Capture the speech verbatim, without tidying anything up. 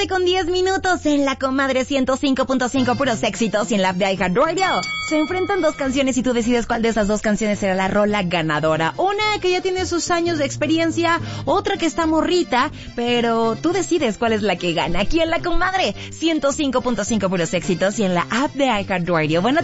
tarde con diez minutos en La Comadre ciento cinco punto cinco, puros éxitos, y en la app de iHeartRadio. Se enfrentan dos canciones y tú decides cuál de esas dos canciones será la rola ganadora. Una que ya tiene sus años de experiencia, otra que está morrita, pero tú decides cuál es la que gana. Aquí en La Comadre ciento cinco punto cinco, puros éxitos, y en la app de iHeartRadio. Buenas